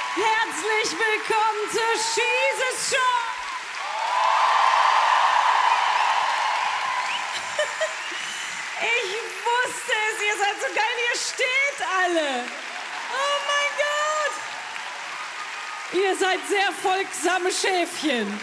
Herzlich willkommen zur Jesus Show. Ich wusste es, ihr seid so geil, ihr steht alle. Oh mein Gott. Ihr seid sehr folgsame Schäfchen.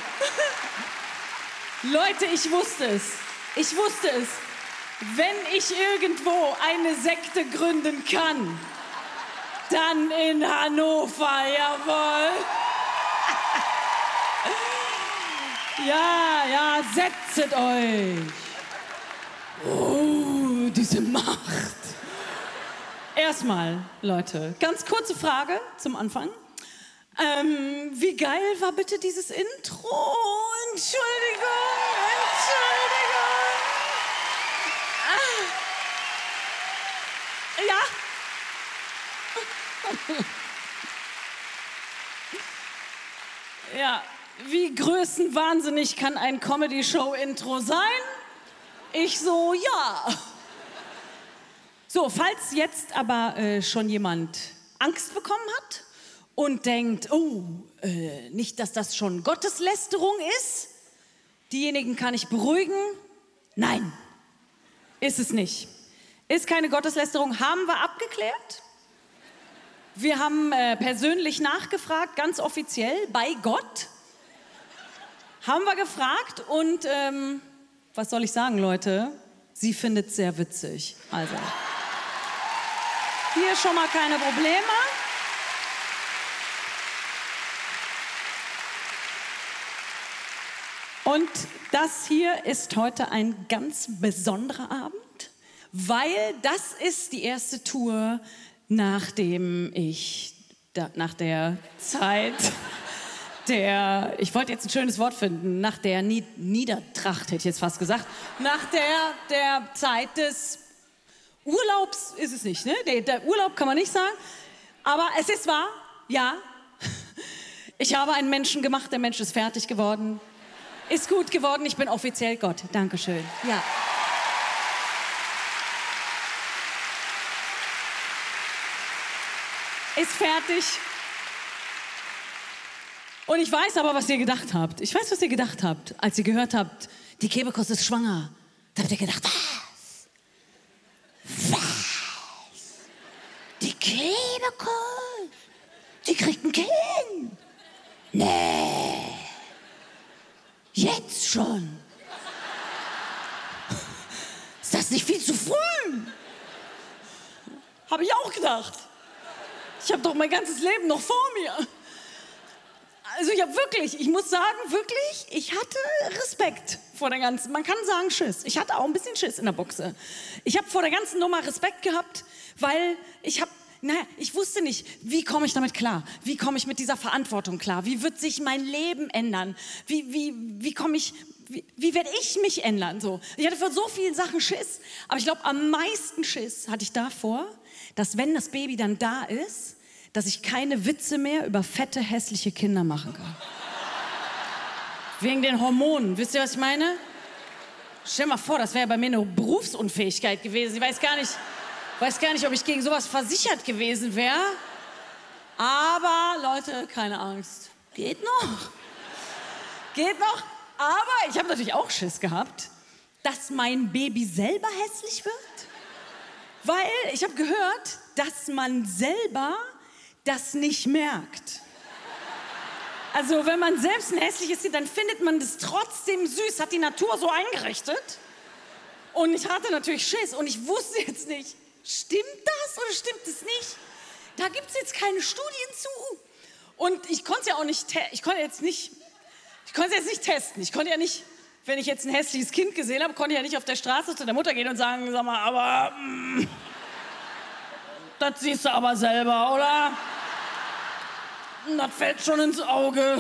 Leute, ich wusste es. Ich wusste es. Wenn ich irgendwo eine Sekte gründen kann, dann in Hannover, jawohl. Ja, setzet euch. Oh, diese Macht. Erstmal, Leute, ganz kurze Frage zum Anfang. Wie geil war bitte dieses Intro? Entschuldigung. Ja. Ja, wie größenwahnsinnig kann ein Comedy-Show-Intro sein? Ich so, ja. So, falls jetzt aber schon jemand Angst bekommen hat und denkt, oh, nicht, dass das schon Gotteslästerung ist, diejenigen kann ich beruhigen. Nein, ist es nicht. Ist keine Gotteslästerung, haben wir abgeklärt. Wir haben persönlich nachgefragt, ganz offiziell, bei Gott. Haben wir gefragt und was soll ich sagen, Leute? Sie findet es sehr witzig. Also, hier schon mal keine Probleme. Und das hier ist heute ein ganz besonderer Abend, weil das ist die erste Tour, nachdem ich nach der Zeit ich wollte jetzt ein schönes Wort finden, nach der Niedertracht, hätte ich jetzt fast gesagt, nach der Zeit des Urlaubs ist es nicht, ne? Der Urlaub kann man nicht sagen, aber es ist wahr, ja. Ich habe einen Menschen gemacht, der Mensch ist fertig geworden, ist gut geworden, ich bin offiziell Gott. Dankeschön. Ja. Ist fertig. Und ich weiß aber, was ihr gedacht habt. Ich weiß, was ihr gedacht habt, als ihr gehört habt, die Kebekus ist schwanger. Da habt ihr gedacht, was? Was? Die Kebekus? Die kriegt ein Kind? Nee. Jetzt schon? Ist das nicht viel zu früh? Habe ich auch gedacht. Ich habe doch mein ganzes Leben noch vor mir. Also ich muss sagen, wirklich, ich hatte Respekt vor der ganzen, man kann sagen Schiss. Ich hatte auch ein bisschen Schiss in der Buchse. Ich habe vor der ganzen Nummer Respekt gehabt, weil ich wusste nicht, wie komme ich damit klar? Wie komme ich mit dieser Verantwortung klar? Wie wird sich mein Leben ändern? Wie werde ich mich ändern? So. Ich hatte vor so vielen Sachen Schiss, aber ich glaube, am meisten Schiss hatte ich davor, dass wenn das Baby dann da ist, dass ich keine Witze mehr über fette, hässliche Kinder machen kann. Wegen den Hormonen. Wisst ihr, was ich meine? Stell dir mal vor, das wäre bei mir eine Berufsunfähigkeit gewesen. Ich weiß gar nicht, ob ich gegen sowas versichert gewesen wäre. Aber, Leute, keine Angst. Geht noch. Geht noch. Aber ich habe natürlich auch Schiss gehabt, dass mein Baby selber hässlich wird. Weil ich habe gehört, dass man selber das nicht merkt. Also wenn man selbst ein hässliches Kind, dann findet man das trotzdem süß, hat die Natur so eingerichtet. Und ich hatte natürlich Schiss und ich wusste jetzt nicht, stimmt das oder stimmt es nicht? Da gibt es jetzt keine Studien zu. Und ich konnte es ja auch nicht, ich konnte es jetzt nicht testen. Ich konnte ja nicht, wenn ich jetzt ein hässliches Kind gesehen habe, konnte ich ja nicht auf der Straße zu der Mutter gehen und sagen, sag mal, aber das siehst du aber selber, oder? Das fällt schon ins Auge.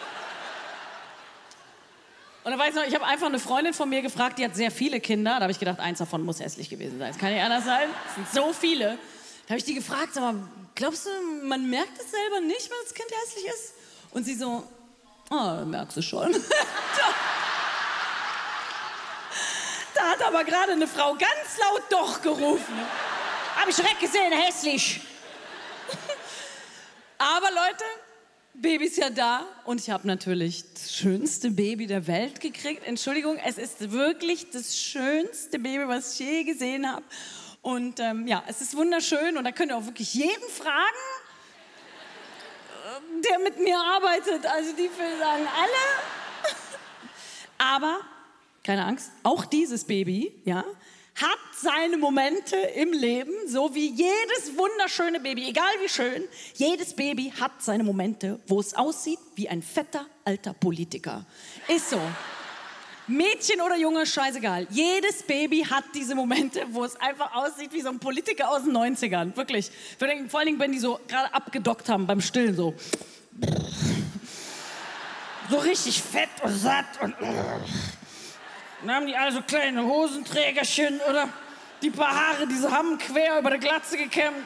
Und dann weiß ich noch, ich habe einfach eine Freundin von mir gefragt, die hat sehr viele Kinder. Da habe ich gedacht, eins davon muss hässlich gewesen sein. Das kann nicht anders sein. Es sind so viele. Da habe ich die gefragt, sag mal, glaubst du, man merkt es selber nicht, wenn das Kind hässlich ist? Und sie so, merkst du schon. Da hat aber gerade eine Frau ganz laut doch gerufen. Hab ich direkt gesehen, hässlich. Aber Leute, Baby ist ja da und ich habe natürlich das schönste Baby der Welt gekriegt. Entschuldigung, es ist wirklich das schönste Baby, was ich je gesehen habe. Und ja, es ist wunderschön und da könnt ihr auch wirklich jeden fragen, der mit mir arbeitet. Also die will sagen, alle. Aber, keine Angst, auch dieses Baby, ja, hat seine Momente im Leben, so wie jedes wunderschöne Baby, egal wie schön, jedes Baby hat seine Momente, wo es aussieht wie ein fetter alter Politiker. Ist so. Mädchen oder Junge, scheißegal. Jedes Baby hat diese Momente, wo es einfach aussieht wie so ein Politiker aus den 90ern. Wirklich. Vor allen Dingen, wenn die so gerade abgedockt haben beim Stillen, so. So richtig fett und satt und... Dann haben die also kleine Hosenträgerchen oder die paar Haare, die sie haben, quer über der Glatze gekämmt.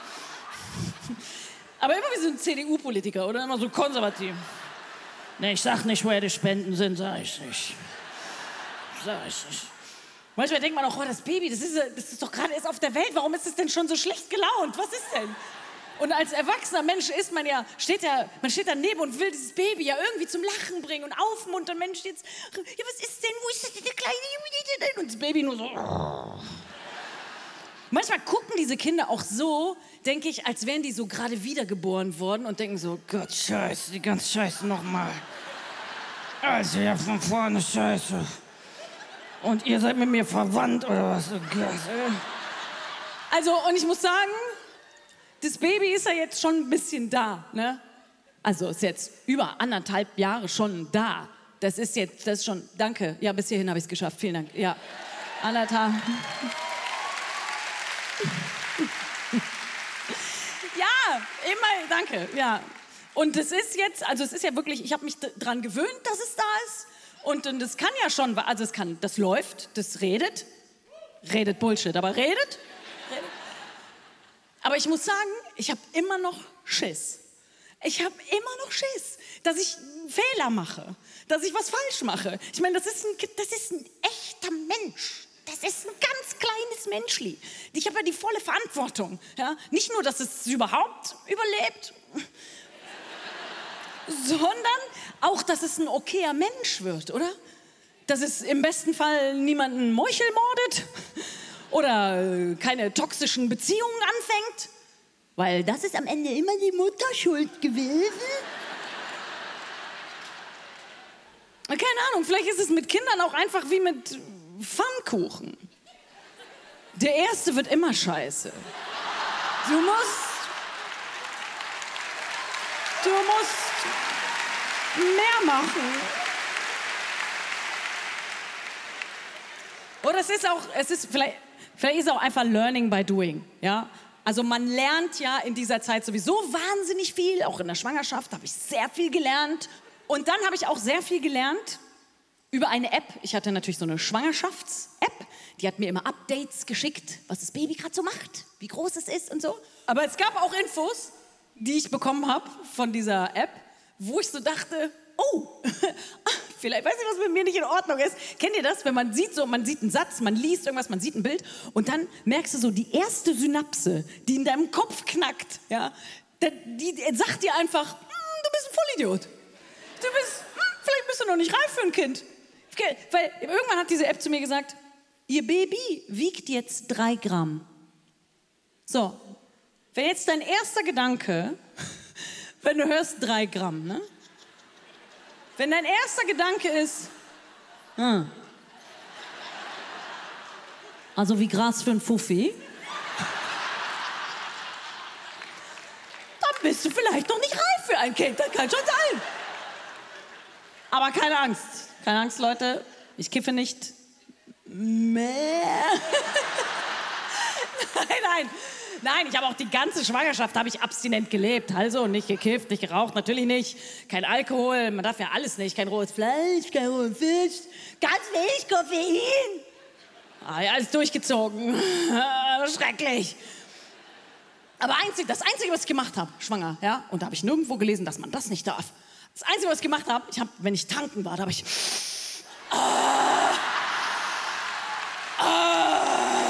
Aber immer wie so ein CDU-Politiker oder immer so konservativ. Nee, ich sag nicht, woher die Spenden sind, sag ich nicht. Sag ich nicht. Manchmal denkt man auch, oh, das Baby, das ist doch gerade erst auf der Welt. Warum ist es denn schon so schlecht gelaunt? Was ist denn? Und als erwachsener Mensch ist man ja, steht daneben und will dieses Baby ja irgendwie zum Lachen bringen und aufmuntern. Mensch, jetzt, ja, was ist denn, wo ist das denn, der kleine Junge? Und das Baby nur so. Oh. Manchmal gucken diese Kinder auch so, denke ich, als wären die so gerade wiedergeboren worden und denken so, Gott, scheiße, die ganze Scheiße nochmal. Also ja, von vorne Scheiße. Und ihr seid mit mir verwandt oder was? Oh Gott. Also, und ich muss sagen, das Baby ist ja jetzt schon ein bisschen da, ne? Also ist jetzt über 1,5 Jahre schon da. Das ist schon, danke. Ja, bis hierhin habe ich es geschafft. Vielen Dank. Ja, 1,5. Ja, immer, danke. Ja. Und das ist jetzt, also es ist ja wirklich, ich habe mich dran gewöhnt, dass es da ist. Und das kann ja schon, also das läuft, das redet Bullshit, aber redet. Aber ich muss sagen, ich habe immer noch Schiss. Ich habe immer noch Schiss, dass ich Fehler mache, dass ich was falsch mache. Ich meine, das ist ein echter Mensch. Das ist ein ganz kleines Menschli. Ich habe ja die volle Verantwortung. Ja? Nicht nur, dass es überhaupt überlebt, sondern auch, dass es ein okayer Mensch wird, oder? Dass es im besten Fall niemanden Meuchel mordet oder keine toxischen Beziehungen anfängt. Weil das ist am Ende immer die Mutter schuld gewesen. Keine Ahnung, vielleicht ist es mit Kindern auch einfach wie mit Pfannkuchen. Der erste wird immer scheiße. Du musst mehr machen. Oder vielleicht ist es auch einfach Learning by Doing, ja? Also man lernt ja in dieser Zeit sowieso wahnsinnig viel, auch in der Schwangerschaft habe ich sehr viel gelernt. Und dann habe ich auch sehr viel gelernt über eine App. Ich hatte natürlich so eine Schwangerschafts-App, die hat mir immer Updates geschickt, was das Baby gerade so macht, wie groß es ist und so. Aber es gab auch Infos, die ich bekommen habe von dieser App, wo ich so dachte, oh, vielleicht, weiß ich, was mit mir nicht in Ordnung ist. Kennt ihr das, wenn man sieht einen Satz, man liest irgendwas, man sieht ein Bild und dann merkst du so, die erste Synapse, die in deinem Kopf knackt, ja, die sagt dir einfach, du bist ein Vollidiot. Vielleicht bist du noch nicht reif für ein Kind. Weil irgendwann hat diese App zu mir gesagt, ihr Baby wiegt jetzt 3 Gramm. So, wenn jetzt dein erster Gedanke, wenn du hörst 3 Gramm, ne? Wenn dein erster Gedanke ist, also wie Gras für ein Fuffi, dann bist du vielleicht noch nicht reif für ein Kind, das kann schon sein. Aber keine Angst, Leute, ich kiffe nicht mehr. Nein, ich habe auch die ganze Schwangerschaft habe ich abstinent gelebt. Also nicht gekifft, nicht geraucht, natürlich nicht. Kein Alkohol, man darf ja alles nicht. Kein rohes Fleisch, kein roher Fisch, ganz wenig Koffein. Ja, alles durchgezogen. Schrecklich. Aber das Einzige, was ich gemacht habe, schwanger, ja, und da habe ich nirgendwo gelesen, dass man das nicht darf. Das Einzige, was ich gemacht habe, wenn ich tanken war, da habe ich...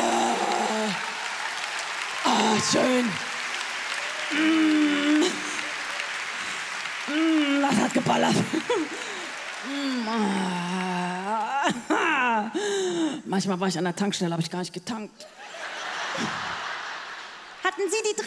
schön. geballert. Manchmal war ich an der Tankstelle, habe ich gar nicht getankt. Hatten Sie die 3?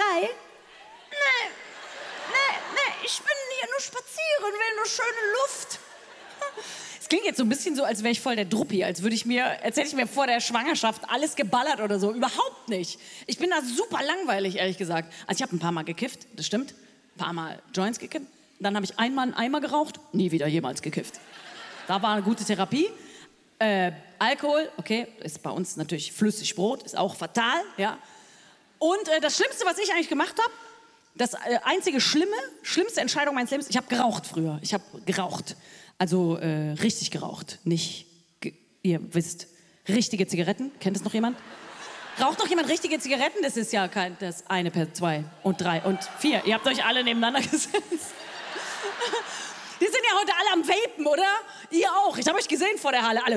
Nee, ich bin hier nur spazieren, will nur schöne Luft. Es klingt jetzt so ein bisschen so, als wäre ich voll der Druppi, als hätte ich mir vor der Schwangerschaft alles geballert oder so. Überhaupt nicht. Ich bin da super langweilig, ehrlich gesagt. Also ich habe ein paar Mal gekifft, das stimmt. Ein paar Mal Joints gekifft. Dann habe ich einmal einen Eimer geraucht, nie wieder jemals gekifft. Da war eine gute Therapie. Alkohol, okay, ist bei uns natürlich Flüssigbrot, ist auch fatal, ja. Und das Schlimmste, was ich eigentlich gemacht habe, das einzige schlimmste Entscheidung meines Lebens, ich habe geraucht früher. Ich habe geraucht. Also richtig geraucht. Nicht, ihr wisst, richtige Zigaretten. Kennt das noch jemand? Raucht noch jemand richtige Zigaretten? Das ist ja kein, das eine per 2 und 3 und 4. Ihr habt euch alle nebeneinander gesetzt. Die sind ja heute alle am Vapen, oder? Ihr auch. Ich habe euch gesehen vor der Halle. Alle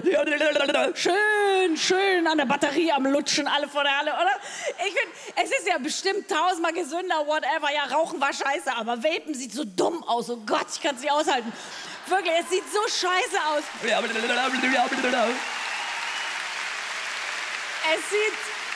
schön an der Batterie am Lutschen, alle vor der Halle, oder? Ich finde, es ist ja bestimmt 1000-mal gesünder, whatever. Ja, Rauchen war scheiße, aber Vapen sieht so dumm aus. Oh Gott, ich kann es nicht aushalten. Wirklich, es sieht so scheiße aus. Es sieht...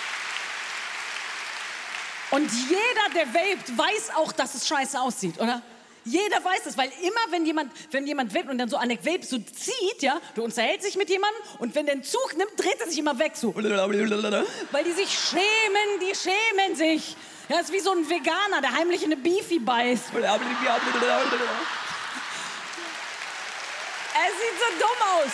Und jeder, der vapet, weiß auch, dass es scheiße aussieht, oder? Jeder weiß es, weil immer, wenn jemand vapet und dann so an der Vape so zieht, ja, du unterhältst dich mit jemandem und wenn der einen Zug nimmt, dreht er sich immer weg, so. Weil die sich schämen sich. Ja, das ist wie so ein Veganer, der heimlich in eine Beefy beißt. Es sieht so dumm aus.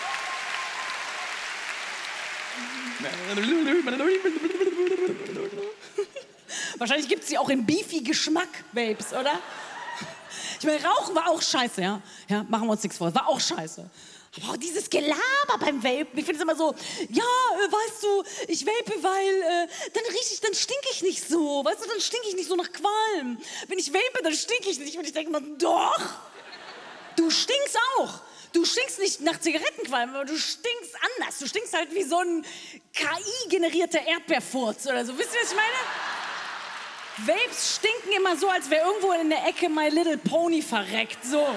Wahrscheinlich gibt es die auch in Beefy-Geschmack, Babes, oder? Ich meine, Rauchen war auch scheiße, ja? Ja, machen wir uns nichts vor, war auch scheiße. Aber auch dieses Gelaber beim Vapen, ich finde es immer so, ja, weißt du, ich vape, weil dann stinke ich nicht so, weißt du, dann stinke ich nicht so nach Qualm. Wenn ich vape, dann stinke ich nicht. Und ich denke mir, doch, du stinkst auch. Du stinkst nicht nach Zigarettenqualm, aber du stinkst anders. Du stinkst halt wie so ein KI-generierter Erdbeerfurz oder so. Wisst ihr, was ich meine? Vapes stinken immer so, als wäre irgendwo in der Ecke My Little Pony verreckt. So.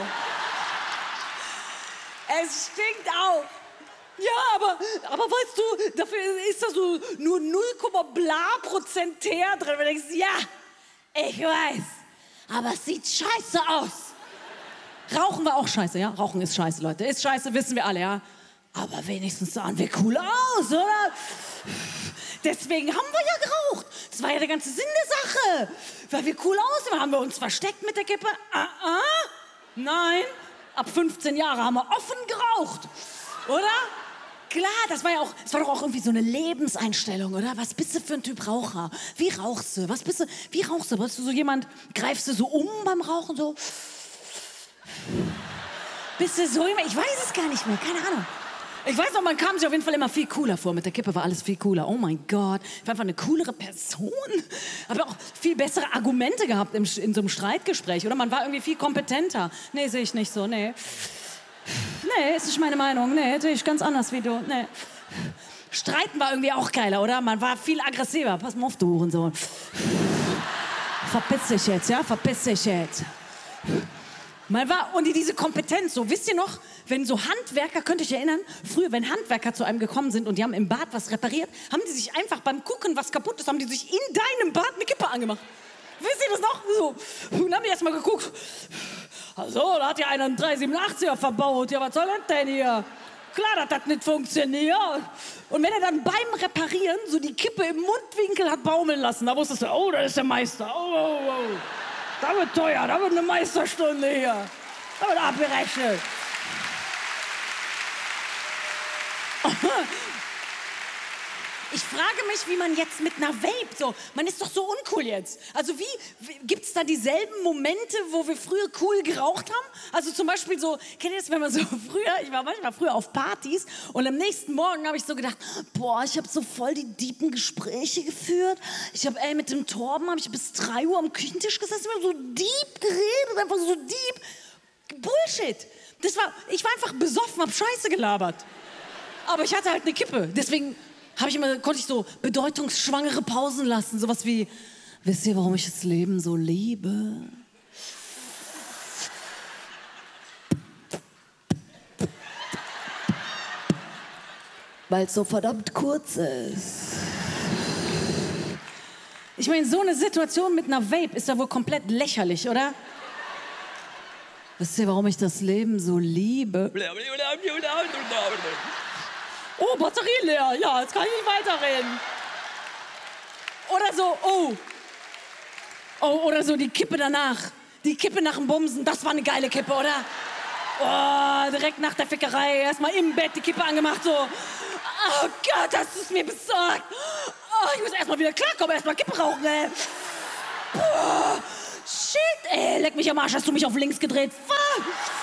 Es stinkt auch. Ja, aber weißt du, dafür ist da so nur 0,bla% Teer drin. Und du denkst, ja, ich weiß, aber es sieht scheiße aus. Rauchen war auch scheiße, ja? Rauchen ist scheiße, Leute. Ist scheiße, wissen wir alle, ja? Aber wenigstens sahen wir cool aus, oder? Deswegen haben wir ja geraucht. Das war ja der ganze Sinn der Sache. Weil wir cool aussehen. Haben wir uns versteckt mit der Kippe? Nein. Ab 15 Jahren haben wir offen geraucht. Oder? Klar, das war doch auch irgendwie so eine Lebenseinstellung, oder? Was bist du für ein Typ Raucher? Wie rauchst du? Wie rauchst du? Bist du so jemand, greifst du so beim Rauchen so? Bist du so jemand? Ich weiß es gar nicht mehr, keine Ahnung. Ich weiß noch, man kam sich auf jeden Fall immer viel cooler vor. Mit der Kippe war alles viel cooler. Oh mein Gott, ich war einfach eine coolere Person. Aber auch viel bessere Argumente gehabt in so einem Streitgespräch. Oder man war irgendwie viel kompetenter. Nee, sehe ich nicht so, nee. Nee, ist nicht meine Meinung. Nee, sehe ich ganz anders wie du. Nee. Streiten war irgendwie auch geiler, oder? Man war viel aggressiver. Pass mal auf, du Hurensohn. Verpiss dich jetzt, ja? Verpiss dich jetzt. Und diese Kompetenz, so, wisst ihr noch, wenn so Handwerker, könnt ihr euch erinnern, früher, wenn Handwerker zu einem gekommen sind und die haben im Bad was repariert, haben die sich einfach beim Gucken, was kaputt ist, haben die sich in deinem Bad eine Kippe angemacht. Wisst ihr das noch? So. Und dann haben die erst mal geguckt, also, da hat ja einer einen 387er verbaut, ja, was soll das denn hier? Klar, dass das nicht funktioniert. Und wenn er dann beim Reparieren so die Kippe im Mundwinkel hat baumeln lassen, da wusstest du, oh, das ist der Meister, oh. Das wird teuer, das wird eine Meisterstunde hier. Das wird abgerechnet. Ich frage mich, wie man jetzt mit einer Vape so, man ist doch so uncool jetzt. Also gibt es da dieselben Momente, wo wir früher cool geraucht haben? Also zum Beispiel so, kennt ihr das, wenn man so ich war manchmal früher auf Partys und am nächsten Morgen habe ich so gedacht, boah, ich habe so voll die deepen Gespräche geführt. Ich habe, mit dem Torben habe ich bis 3 Uhr am Küchentisch gesessen, wir haben so deep geredet, einfach so deep. Bullshit. Ich war einfach besoffen, hab Scheiße gelabert. Aber ich hatte halt eine Kippe, deswegen konnte ich so bedeutungsschwangere Pausen lassen. Sowas wie, wisst ihr, warum ich das Leben so liebe? Weil es so verdammt kurz ist. Ich meine, so eine Situation mit einer Vape ist ja wohl komplett lächerlich, oder? Wisst ihr, warum ich das Leben so liebe? Oh, Batterie leer. Ja, jetzt kann ich nicht weiterreden. Oder so, oder so die Kippe danach. Die Kippe nach dem Bumsen, das war eine geile Kippe, oder? Oh, direkt nach der Fickerei, erstmal im Bett die Kippe angemacht, so. Oh Gott, hast du es mir besorgt. Oh, ich muss erstmal wieder klarkommen, erstmal Kippe rauchen, ey. Boah, shit, ey, leck mich am Arsch, hast du mich auf links gedreht. Fuck.